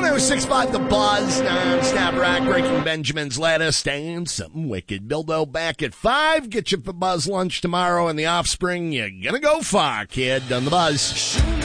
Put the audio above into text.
106.5 The Buzz. Snap Rack, Breaking Benjamin's Lettuce, and something wicked. Bildo back at 5. Get you for Buzz lunch tomorrow, and the Offspring, you're gonna go far, kid, on The Buzz.